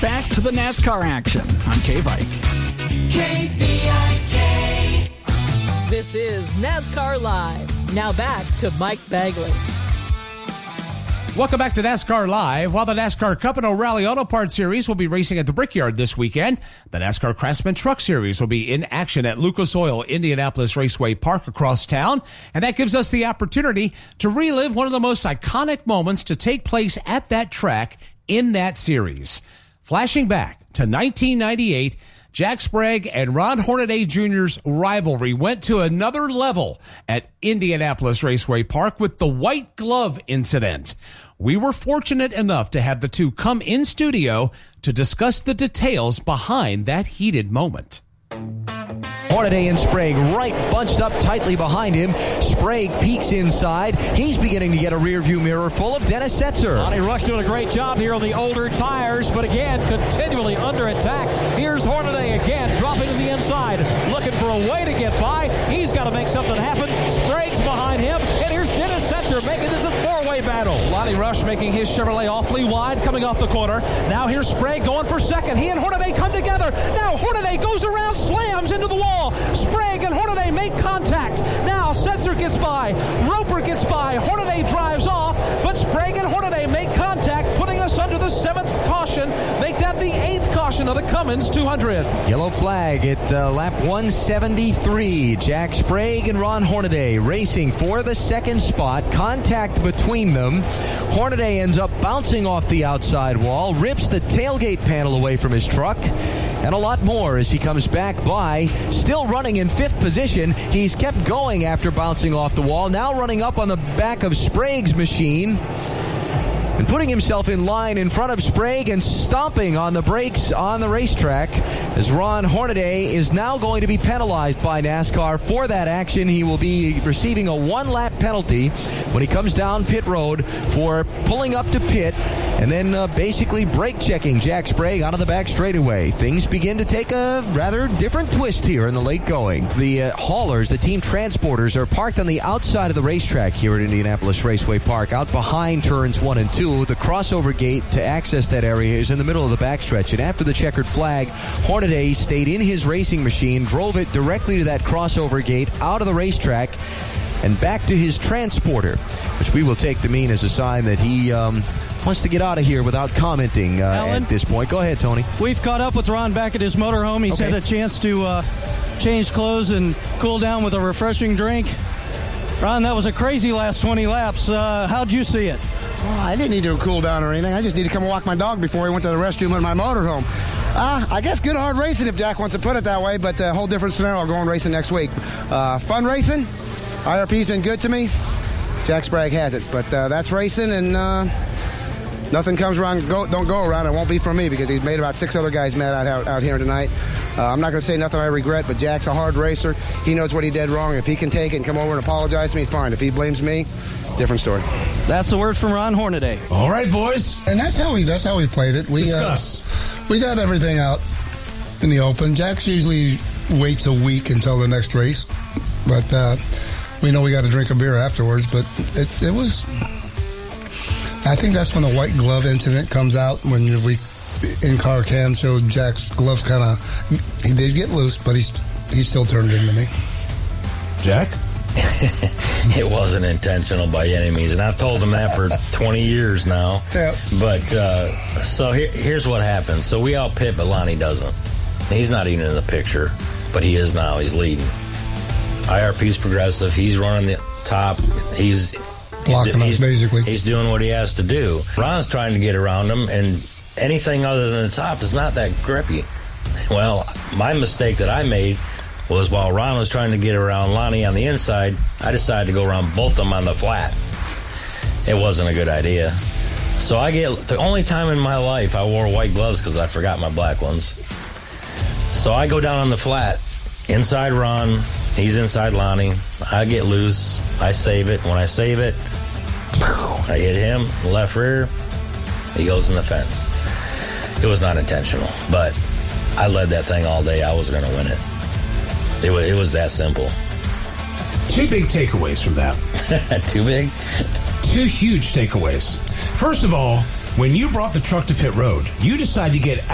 back to the NASCAR action on K-Vike. K-V-I-K. This is NASCAR Live. Now back to Mike Bagley. Welcome back to NASCAR Live. While the NASCAR Cup and O'Reilly Auto Parts Series will be racing at the Brickyard this weekend, the NASCAR Craftsman Truck Series will be in action at Lucas Oil Indianapolis Raceway Park across town. And that gives us the opportunity to relive one of the most iconic moments to take place at that track in that series. Flashing back to 1998, Jack Sprague and Ron Hornaday Jr.'s rivalry went to another level at Indianapolis Raceway Park with the white glove incident. We were fortunate enough to have the two come in studio to discuss the details behind that heated moment. Hornaday and Sprague right bunched up tightly behind him. Sprague peeks inside. He's beginning to get a rear view mirror full of Dennis Setzer. Lonnie Rush doing a great job here on the older tires, but again, continually under attack. Here's Hornaday again, dropping to the inside, looking for a way to get by. He's got to make something happen. Sprague's behind him, and here's Dennis Setzer making this a four-way battle. Lonnie Rush making his Chevrolet awfully wide coming off the corner. Now here's Sprague going for second. He and Hornaday come together. Now Hornaday goes around, slams into the wall. Sprague and Hornaday make contact. Now Setzer gets by. Roper gets by. Hornaday drives off, but Sprague and Hornaday make contact, putting us under the 7th caution. Make that the 8th caution of the Cummins 200. Yellow flag at lap 173. Jack Sprague and Ron Hornaday racing for the second spot. Contact between them. Hornaday ends up bouncing off the outside wall, rips the tailgate panel away from his truck, and a lot more as he comes back by, still running in 5th position. He's kept going after bouncing off the wall, now running up on the back of Sprague's machine and putting himself in line in front of Sprague and stomping on the brakes on the racetrack as Ron Hornaday is now going to be penalized by NASCAR for that action. He will be receiving a 1-lap penalty when he comes down pit road for pulling up to pit and then basically brake checking Jack Sprague out of the back straightaway. Things begin to take a rather different twist here in the late going. The haulers, the team transporters, are parked on the outside of the racetrack here at Indianapolis Raceway Park, out behind turns 1 and 2. The crossover gate to access that area is in the middle of the backstretch, and after the checkered flag, Hornaday stayed in his racing machine, drove it directly to that crossover gate, out of the racetrack, and back to his transporter, which we will take to mean as a sign that he wants to get out of here without commenting at this point. Go ahead, Tony. We've caught up with Ron back at his motorhome. He's had a chance to change clothes and cool down with a refreshing drink. Ron, that was a crazy last 20 laps. How'd you see it? Well, I didn't need to cool down or anything. I just need to come and walk my dog before he went to the restroom in my motorhome. I guess good hard racing if Jack wants to put it that way, but a whole different scenario going racing next week. Fun racing. IRP's been good to me. Jack Sprague has it, but that's racing, and nothing comes around, don't go around. It won't be from me because he's made about 6 other guys mad out here tonight. I'm not going to say nothing I regret, but Jack's a hard racer. He knows what he did wrong. If he can take it and come over and apologize to me, fine. If he blames me, different story. That's the word from Ron Hornaday. All right, boys. And that's how we played it. We got everything out in the open. Jack's usually waits a week until the next race, but we know we got to drink a beer afterwards. But it was. I think that's when the white glove incident comes out, when we in-car cam showed Jack's glove kind of, he did get loose, but he still turned it into me. Jack? It wasn't intentional by any means, and I've told him that for 20 years now. Yeah. But so here's what happens. So we all pit, but Lonnie doesn't. He's not even in the picture, but he is now. He's leading. IRP's progressive. He's running the top. He's blocking us, basically. He's doing what he has to do. Ron's trying to get around him, and anything other than the top is not that grippy. Well, my mistake that I made was while Ron was trying to get around Lonnie on the inside, I decided to go around both of them on the flat. It wasn't a good idea. So the only time in my life I wore white gloves because I forgot my black ones. So I go down on the flat, inside Ron, he's inside Lonnie. I get loose, I save it. When I save it, I hit him, left rear, he goes in the fence. It was not intentional, but I led that thing all day. I was going to win it. It was that simple. 2 big takeaways from that. Too big? 2 huge takeaways. First of all, when you brought the truck to pit road, you decided to get